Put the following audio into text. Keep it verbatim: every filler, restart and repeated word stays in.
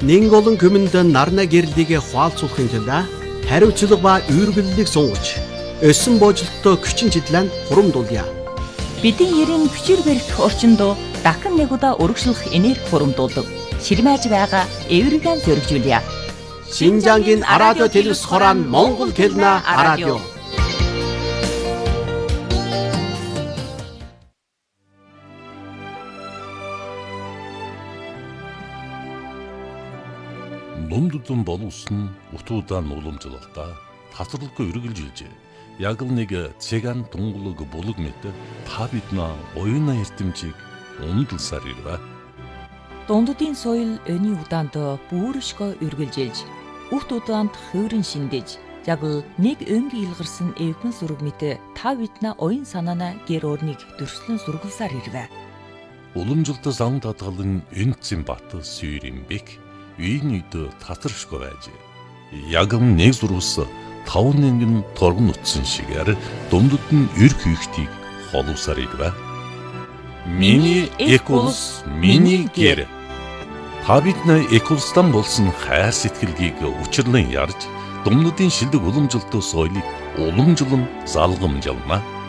Нэн олон күмэнд нарна гэрлийг хуалцуулахын тулд хариуцлага ба үргэлжлэлийг сунгаж, өссөн боожилттой хүчин чиглэн хурамдуулъя. Бидний ерийн хүчээр барих орчинд дахин нэг удаа урагшлах энерги хурамдуулдаг. Ширмэж байгаа эвригэн зөргижүүлье. Шинжангийн радио телевиз хорон Монгол хэлнэ радио. Дундудун боловсон утуудаан уламжлалтаа тасралгүй үргэлжилжээ. Яг л нэг цэган тунгалаг булаг мэт та биднээ оюуна эрдэмжийг ундалсаар ирвэ. Дундудын соёл өний удаанд бүршгөө үргэлжилж, үхт удаанд хөөрөн шиндэж, яг л нэг өнгийн илгарсан эвхэн сүрэг мэт та биднээ оюун санаана гэр орныг дөрслөн сургуулсаар ирвэ. Уламжлалт зам татгалан энцэн бат сүйрэмбек үйн үйд татаршгүй байж. Яг нэг зурвас таван нэнгэн торгон утсан шигээр дундад нь эр хийхтийг холовсаар ирвэ. Миний эколс, миний гэр. Та биднээ эколстан болсон хайр сэтгэлгийг учирлан ярьж, дундадын шилдэг уламжлалт соёлыг уламжлан залгамжлана.